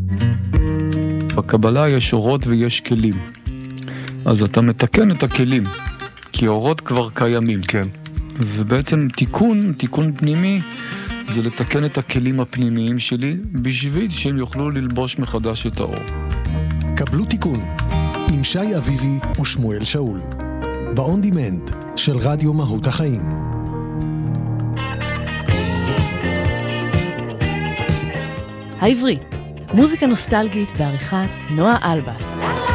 בקבלה יש אורות ויש כלים. אז אתה מתקן את הכלים, כי אורות כבר קיימים. כן. ובעצם תיקון פנימי, זה לתקן את הכלים הפנימיים שלי, בשביל שהם יוכלו ללבוש מחדש את האור. קבלו תיקון, עם שי אביבי ושמואל שאול. ב-on demand של רדיו מהות החיים. העברית, מוזיקה נוסטלגית בעריכת נועה אלבס.